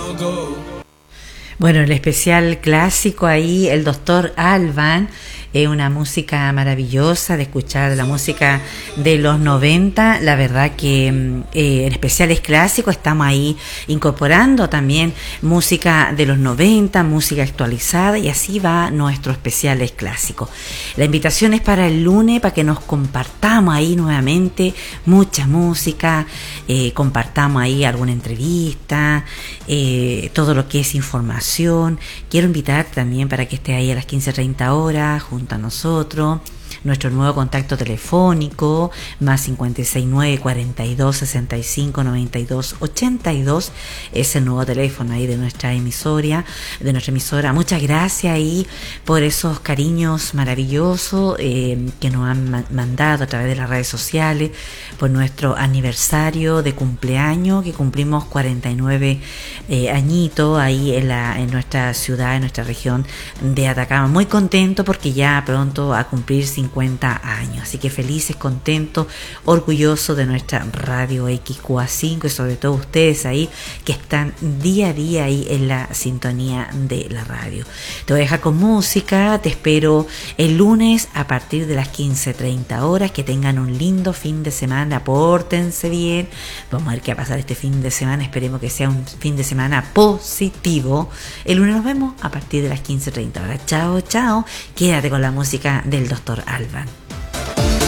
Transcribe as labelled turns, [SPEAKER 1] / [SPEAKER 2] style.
[SPEAKER 1] Bueno, el especial clásico ahí, el Dr. Alban, una música maravillosa de escuchar, la música de los 90, la verdad que en especiales clásicos estamos ahí incorporando también música de los 90, música actualizada y así va nuestro especiales clásico. La invitación es para el lunes, para que nos compartamos ahí nuevamente mucha música, compartamos ahí alguna entrevista, todo lo que es información. Quiero invitar también para que esté ahí a las 15:30 horas junto a nosotros. Nuestro nuevo contacto telefónico más 569 42 65 92 82 es el nuevo teléfono ahí de nuestra emisora. Muchas gracias ahí por esos cariños maravillosos que nos han mandado a través de las redes sociales, por nuestro aniversario de cumpleaños que cumplimos 49 añitos ahí en nuestra ciudad, en nuestra región de Atacama. Muy contento porque ya pronto a cumplir 50 años, así que felices, contentos, orgullosos de nuestra radio XQA5 y sobre todo ustedes ahí que están día a día ahí en la sintonía de la radio. Te voy a dejar con música, te espero el lunes a partir de las 15:30 horas, que tengan un lindo fin de semana, pórtense bien, vamos a ver qué va a pasar este fin de semana, esperemos que sea un fin de semana positivo. El lunes nos vemos a partir de las 15:30 horas. Chao, chao, quédate con la música del Dr. Alban.